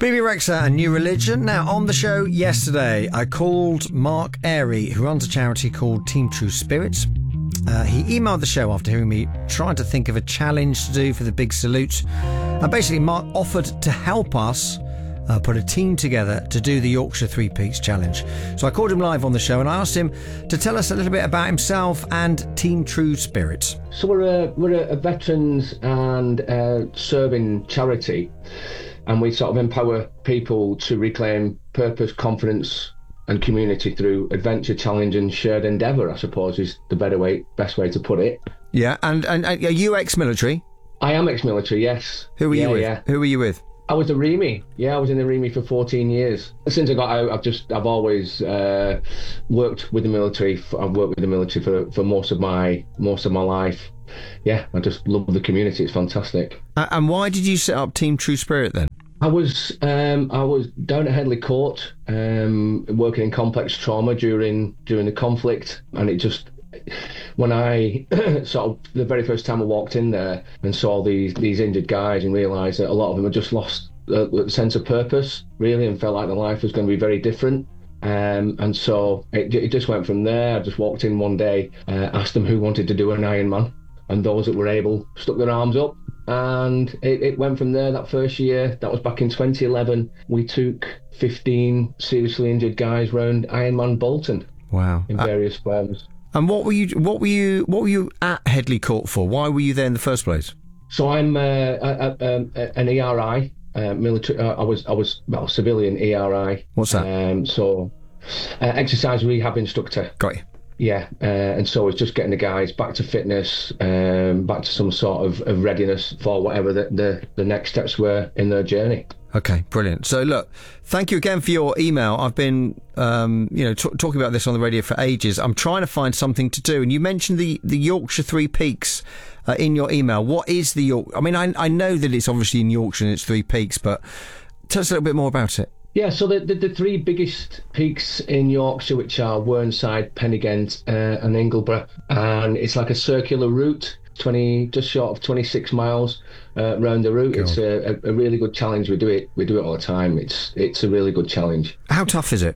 BB Rexa and New Religion. Now, on the show yesterday, I called Mark Airy, who runs a charity called Team True Spirits. He emailed the show after hearing me trying to think of a challenge to do for the big salute. And basically, Mark offered to help us put a team together to do the Yorkshire Three Peaks Challenge. So I called him live on the show and I asked him to tell us a little bit about himself and Team True Spirits. So we're a veterans and serving charity, and we sort of empower people to reclaim purpose, confidence and community through adventure, challenge and shared endeavour, I suppose is the best way to put it. Yeah, and are you ex-military? I am ex-military, yes. Who were you with? Yeah. Who were you with? I was a REME. Yeah, I was in the REME for 14 years. Since I got out, I've always worked with the military. I've worked with the military for most of my life. Yeah, I just love the community. It's fantastic. And why did you set up Team True Spirit then? I was down at Headley Court, working in complex trauma during the conflict, and it just, when I sort of the very first time I walked in there and saw these injured guys and realised that a lot of them had just lost a sense of purpose, really, and felt like their life was going to be very different. And so it just went from there. I just walked in one day, asked them who wanted to do an Ironman, and those that were able stuck their arms up. And it went from there. That first year, that was back in 2011, we took 15 seriously injured guys round Ironman Bolton. Wow. In various forms. And what were you at Headley Court for? Why were you there in the first place? So I'm an ERI, military. I was civilian ERI. What's that? Exercise rehab instructor. Got you. Yeah, and so it's just getting the guys back to fitness, back to some sort of readiness for whatever the next steps were in their journey. Okay, brilliant. So look, thank you again for your email. I've been, talking about this on the radio for ages. I'm trying to find something to do. And you mentioned the Yorkshire Three Peaks in your email. What is the York? I mean, I know that it's obviously in Yorkshire and it's Three Peaks, but tell us a little bit more about it. Yeah, so the three biggest peaks in Yorkshire, which are Whernside, Pennygent and Ingleborough, and it's like a circular route, just short of 26 miles round the route. God. It's a really good challenge. We do it all the time. It's a really good challenge. How tough is it?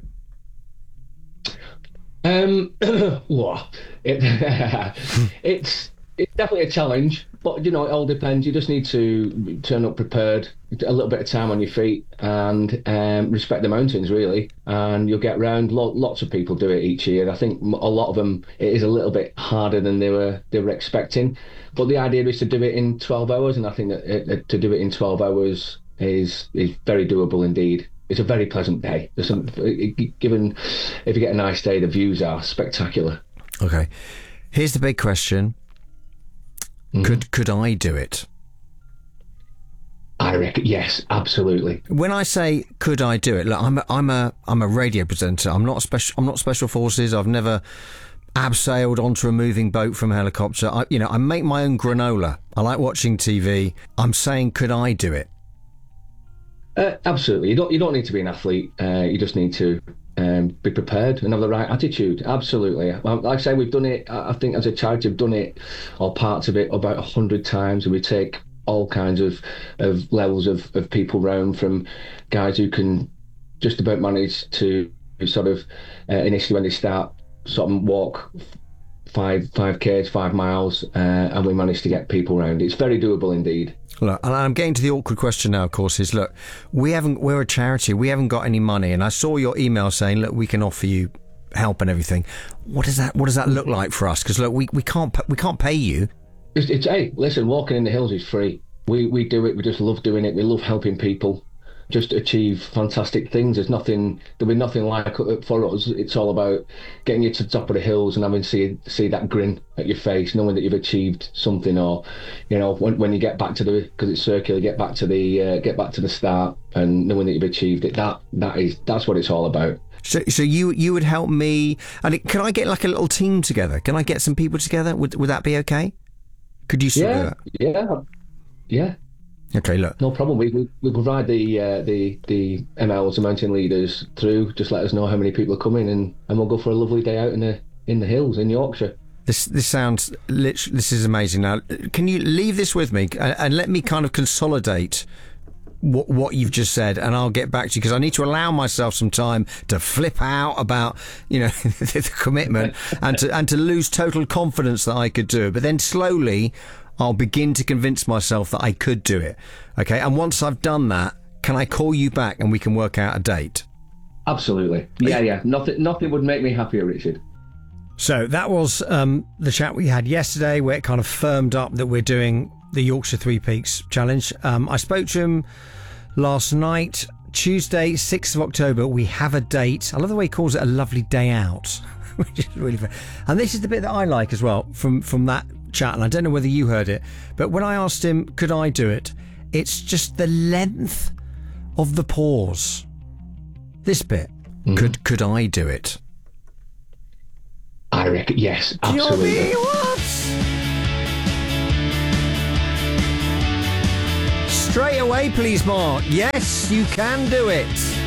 It's definitely a challenge, but it all depends. You just need to turn up prepared, a little bit of time on your feet, and respect the mountains, really. And you'll get round. Lots of people do it each year. I think a lot of them, it is a little bit harder than they were expecting. But the idea is to do it in 12 hours, and I think that to do it in 12 hours is very doable indeed. It's a very pleasant day. Given if you get a nice day, the views are spectacular. Okay, here's the big question. Could I do it? I reckon yes, absolutely. When I say could I do it, look, I'm a radio presenter. I'm not special forces. I've never abseiled onto a moving boat from a helicopter. I make my own granola. I like watching TV. I'm saying, could I do it? Absolutely. You don't need to be an athlete. You just need to be prepared and have the right attitude. Absolutely. Like I say, we've done it. I think as a charity, we've done it, or parts of it, about 100 times, and we take all kinds of levels of people round, from guys who can just about manage to sort of initially when they start sort of walk 5Ks, 5 miles, and we manage to get people round. It's very doable indeed. Look, and I'm getting to the awkward question now, of course, is look, we're a charity, we haven't got any money, and I saw your email saying, look, we can offer you help and everything. What does that look like for us? Because look, we can't pay you. Hey, listen, walking in the hills is free. We do it. We just love doing it. We love helping people just achieve fantastic things. There'll be nothing like it for us. It's all about getting you to the top of the hills and having to see that grin at your face, knowing that you've achieved something, or when you get back to because it's circular, get back to the start and knowing that you've achieved it. That's what it's all about. So you would help me, and can I get like a little team together? Can I get some people together? Would that be okay? Could you sort of do that? Yeah. Okay, look. No problem. We provide the MLs, the mountain leaders, through. Just let us know how many people are coming, and we'll go for a lovely day out in the hills in Yorkshire. This is amazing. Now, can you leave this with me and let me kind of consolidate what you've just said, and I'll get back to you, because I need to allow myself some time to flip out about, the commitment and to lose total confidence that I could do it. But then slowly I'll begin to convince myself that I could do it. Okay. And once I've done that, can I call you back and we can work out a date? Absolutely. Yeah. Nothing would make me happier, Richard. So that was the chat we had yesterday, where it kind of firmed up that we're doing the Yorkshire Three Peaks Challenge. I spoke to him last night, Tuesday, 6th of October. We have a date. I love the way he calls it a lovely day out, which is really fun. And this is the bit that I like as well from that chat, and I don't know whether you heard it, but when I asked him, could I do it? It's just the length of the pause. This bit. Could I do it? I reckon, yes, absolutely. What? Straight away, please, Mark. Yes, you can do it.